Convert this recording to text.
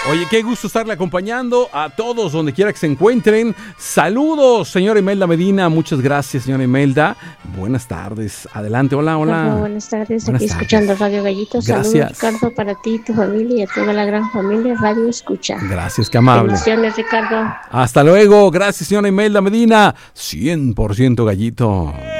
Oye, qué gusto estarle acompañando a todos donde quiera que se encuentren. Saludos, señora Imelda Medina. Muchas gracias, señora Imelda. Buenas tardes. Adelante, hola. Buenas tardes, aquí escuchando Radio Gallito. Saludos, Ricardo, para ti, tu familia y a toda la gran familia Radio Escucha. Gracias, qué amable. Bendiciones, Ricardo. Hasta luego. Gracias, señora Imelda Medina. 100% Gallito.